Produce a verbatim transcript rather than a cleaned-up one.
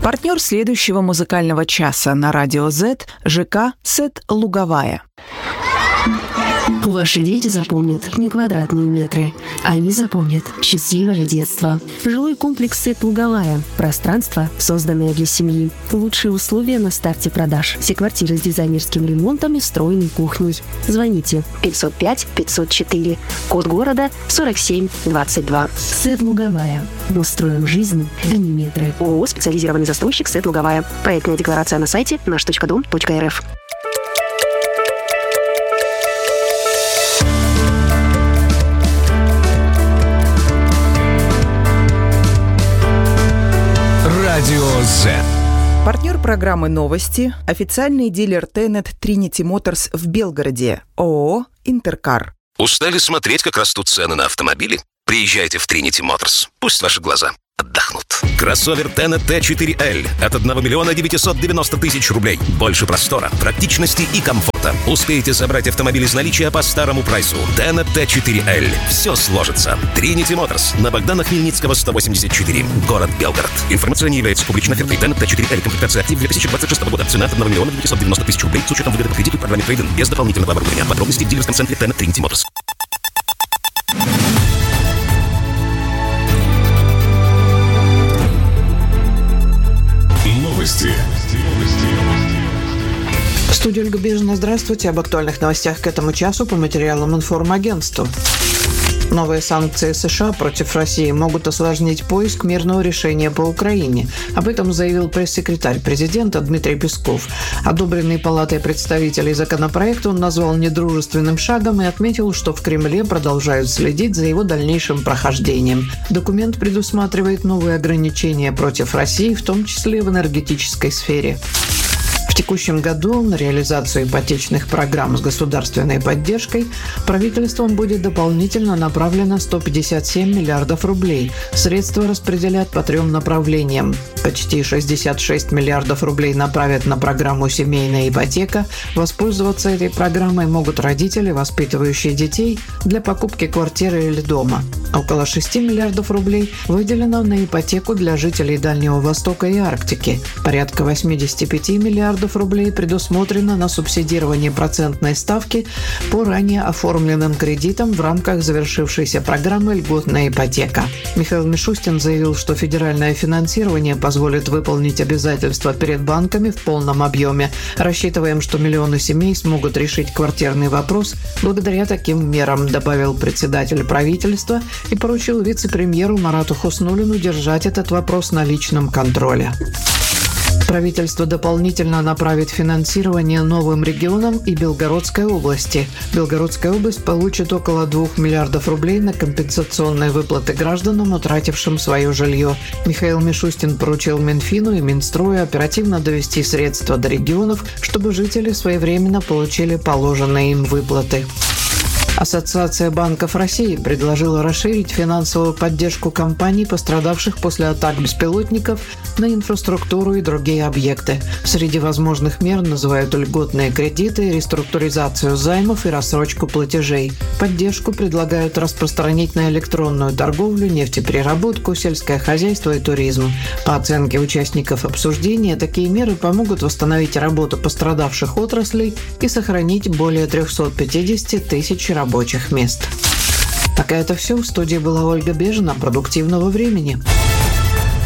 Партнер следующего музыкального часа на Радио Z – ЖК «Сет Луговая». Ваши дети запомнят не квадратные метры. Они запомнят счастливое детство. Жилой комплекс «Сет Луговая». Пространство, созданное для семьи. Лучшие условия на старте продаж. Все квартиры с дизайнерским ремонтом и встроенной кухней. Звоните пятьсот пять пятьсот четыре. Код города сорок семь двадцать два. «Сет Луговая». Мы строим жизнь, а не метры. ООО «Специализированный застройщик «Сет Луговая». Проектная декларация на сайте наш точка дом точка эр эф. Радио Z. Партнер программы «Новости» – официальный дилер Тенет Trinity Motors в Белгороде, ООО «Интеркар». Устали смотреть, как растут цены на автомобили? Приезжайте в Trinity Motors. Пусть ваши глаза отдохнут. Кроссовер Тенет Т четыре Л от одного миллиона девятьсот девяносто тысяч рублей. Больше простора, практичности и комфорта. Успеете забрать автомобиль из наличия по старому прайсу. Тенет Т четыре Л. Все сложится. Trinity Motors на Богдана Хмельницкого сто восемьдесят четыре. Город Белгород. Информация не является публичной офертой. Тенет Т четыре Л. Комплектация актив две тысячи двадцать шестого года. Цена от одного миллиона девятьсот девяносто тысяч рублей с учетом выгоды по кредиту и программе трейд-ин. Без дополнительного оборудования. Подробности в дилерском центре Тенет Trinity Motors. Новости. В студии Ольга Бежина. Здравствуйте. Об актуальных новостях к этому часу по материалам информагентства. Новые санкции США против России могут осложнить поиск мирного решения по Украине. Об этом заявил пресс-секретарь президента Дмитрий Песков. Одобренный Палатой представителей законопроект он назвал недружественным шагом и отметил, что в Кремле продолжают следить за его дальнейшим прохождением. Документ предусматривает новые ограничения против России, в том числе в энергетической сфере. В текущем году на реализацию ипотечных программ с государственной поддержкой правительством будет дополнительно направлено сто пятьдесят семь миллиардов рублей. Средства распределят по трем направлениям. Почти шестьдесят шесть миллиардов рублей направят на программу «Семейная ипотека». Воспользоваться этой программой могут родители, воспитывающие детей, для покупки квартиры или дома. Около шести миллиардов рублей выделено на ипотеку для жителей Дальнего Востока и Арктики. Порядка восемьдесят пять миллиардов рублей предусмотрено на субсидирование процентной ставки по ранее оформленным кредитам в рамках завершившейся программы «Льготная ипотека». Михаил Мишустин заявил, что федеральное финансирование позволит выполнить обязательства перед банками в полном объеме. Рассчитываем, что миллионы семей смогут решить квартирный вопрос благодаря таким мерам, добавил председатель правительства и поручил вице-премьеру Марату Хуснуллину держать этот вопрос на личном контроле. Правительство дополнительно направит финансирование новым регионам и Белгородской области. Белгородская область получит около двух миллиардов рублей на компенсационные выплаты гражданам, утратившим свое жилье. Михаил Мишустин поручил Минфину и Минстрою оперативно довести средства до регионов, чтобы жители своевременно получили положенные им выплаты. Ассоциация банков России предложила расширить финансовую поддержку компаний, пострадавших после атак беспилотников на инфраструктуру и другие объекты. Среди возможных мер называют льготные кредиты, реструктуризацию займов и рассрочку платежей. Поддержку предлагают распространить на электронную торговлю, нефтепереработку, сельское хозяйство и туризм. По оценке участников обсуждения, такие меры помогут восстановить работу пострадавших отраслей и сохранить более триста пятьдесят тысяч рабочих рабочих мест. Пока это все. В студии была Ольга Бежина. Продуктивного времени.